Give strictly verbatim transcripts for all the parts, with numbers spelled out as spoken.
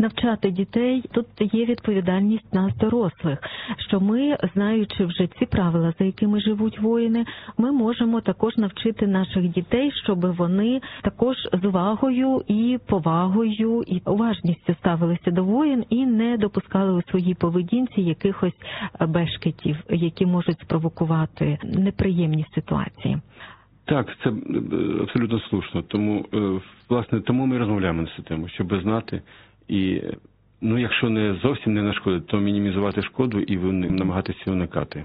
навчати дітей. Тут є відповідальність нас, дорослих, що ми, знаючи вже ці правила, за якими живуть воїни, ми можемо також навчити наших дітей, щоб вони також з увагою і повагою і уважністю ставилися до воїн і не допускали у своїй поведінці якихось бешкетів, які можуть спровокувати неприємні ситуації. Так, це абсолютно слушно. Тому, власне, тому ми розмовляємо на цю тему, щоб знати і, ну, якщо не зовсім не нашкодити, то мінімізувати шкоду і намагатися уникати.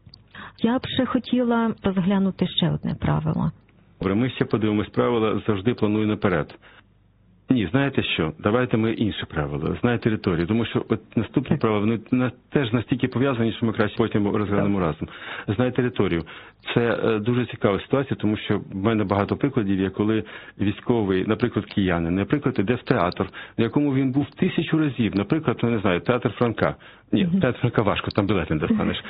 Я б ще хотіла розглянути ще одне правило. Добре, ми ще подивимось правила «завжди плануй наперед». Ні, знаєте що, давайте ми інші правила, знай територію, тому що от наступні правила, вони теж настільки пов'язані, що ми краще потім розглянемо разом. Знай територію. Це дуже цікава ситуація, тому що в мене багато прикладів є, коли військовий, наприклад, киянин, наприклад, іде в театр, на якому він був тисячу разів, наприклад, ну, не знаю, театр Франка. Ні, театр Франка важко, там білет не достанеш.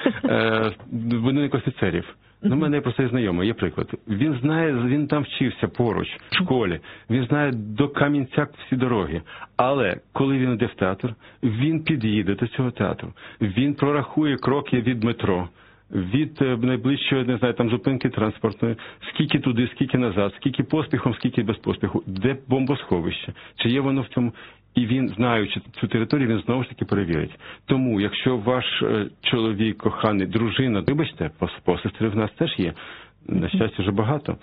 Будинок офіцерів. Ну, в мене просто знайомий, є приклад. Він знає, він там вчився поруч, в школі, він знає до Кам'янця всі дороги. Але коли він йде в театр, він під'їде до цього театру, він прорахує кроки від метро, від найближчої, не знаю, там зупинки транспортної, скільки туди, скільки назад, скільки поспіхом, скільки без поспіху, де бомбосховище, чи є воно в цьому. І він, знаючи цю територію, він знову ж таки перевірить. Тому, якщо ваш чоловік, коханий, дружина, вибачте, посестри в нас теж є, на щастя, вже багато,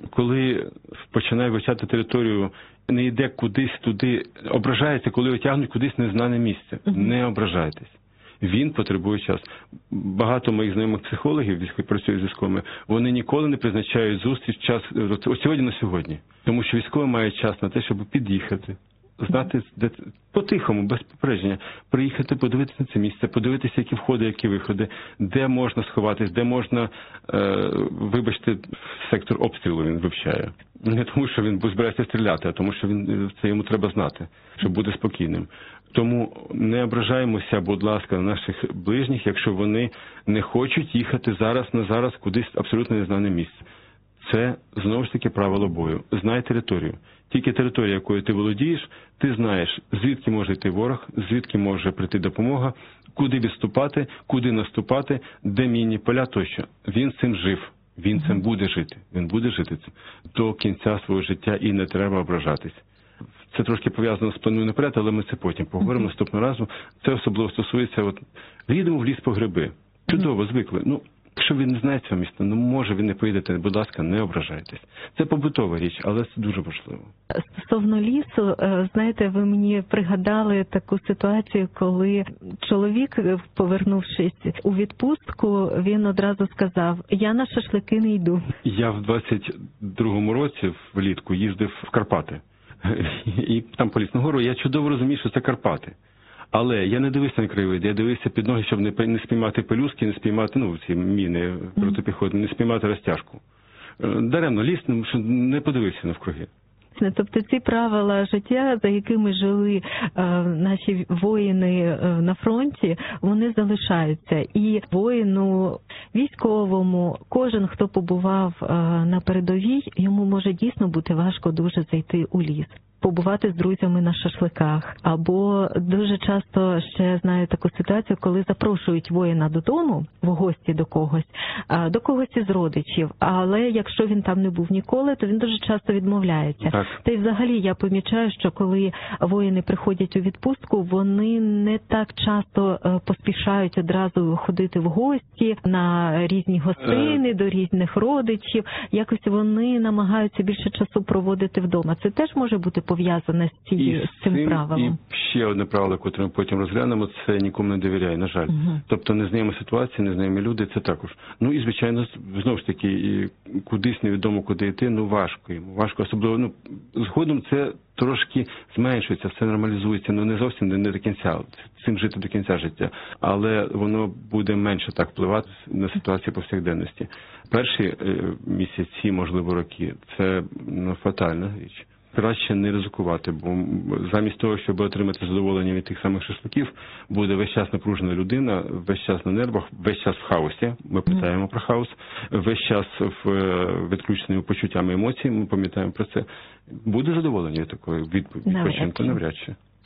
коли починає вивчати територію, не йде кудись туди, ображається, коли отягнуть кудись незнане місце. Не ображайтесь. Він потребує час. Багато моїх знайомих психологів, які працюють з військовими, вони ніколи не призначають зустріч час ось сьогодні на сьогодні. Тому що військовий має час на те, щоб під'їхати, знати, де по-тихому, без попередження, приїхати, подивитися на це місце, подивитися, які входи, які виходи, де можна сховатись, де можна, е, вибачте, сектор обстрілу він вивчає. Не тому, що він збирається стріляти, а тому, що він, це йому треба знати, щоб бути спокійним. Тому не ображаємося, будь ласка, на наших ближніх, якщо вони не хочуть їхати зараз на зараз кудись абсолютно незнане місце. Це, знову ж таки, правило бою. Знай територію. Тільки територія, якою ти володієш, ти знаєш, звідки може йти ворог, звідки може прийти допомога, куди відступати, куди наступати, де мінні поля тощо. Він цим жив. Він цим буде жити. Він буде жити цим до кінця свого життя і не треба ображатись. Це трошки пов'язано з планою наперед, але ми це потім поговоримо наступного разу. Це особливо стосується, от, їдемо в ліс по гриби. Чудово, звикли. Ну, якщо він не знає цього міста, ну, може, він не поїдете, будь ласка, не ображайтесь. Це побутова річ, але це дуже важливо. Стосовно лісу, знаєте, ви мені пригадали таку ситуацію, коли чоловік, повернувшись у відпустку, він одразу сказав: "Я на шашлики не йду". Я в двадцять другому році влітку їздив в Карпати. І там по Лісну гору, я чудово розумію, що це Карпати. Але я не дивився на краєвид, я дивився під ноги, щоб не, не спіймати пелюстки, не спіймати, ну, ці міни протипіхотні, не спіймати розтяжку. Даремно ліс, що не подивився навкруги. Тобто ці правила життя, за якими жили е, наші воїни е, на фронті, вони залишаються. І воїну, військовому, кожен, хто побував е, на передовій, йому може дійсно бути важко дуже зайти у ліс, побувати з друзями на шашликах. Або дуже часто ще знаю таку ситуацію, коли запрошують воїна додому, в гості до когось, до когось із родичів. Але якщо він там не був ніколи, то він дуже часто відмовляється. Так. Та й взагалі я помічаю, що коли воїни приходять у відпустку, вони не так часто поспішають одразу ходити в гості на різні гостини, до різних родичів. Якось вони намагаються більше часу проводити вдома. Це теж може бути пов'язане з, цією, з цим правилом. І ще одне правило, яке ми потім розглянемо, це нікому не довіряй, на жаль. Угу. Тобто незнайомі ситуації, незнайомі люди, це також. Ну і, звичайно, знову ж таки, і кудись невідомо куди йти, ну важко йому. Важко, особливо, ну, згодом це трошки зменшується, все нормалізується, ну не зовсім, не до кінця, цим жити до кінця життя. Але воно буде менше так впливати на ситуацію повсякденності. Перші е, місяці, можливо, роки, це ну, фатальна річ. Краще не ризикувати, бо замість того, щоб отримати задоволення від тих самих шашликів, буде весь час напружена людина, весь час на нервах, весь час в хаосі, ми питаємо про хаос, весь час в відключеному почуттями емоцій, ми пам'ятаємо про це. Буде задоволення такої відповіді, відпочинку навряд чи.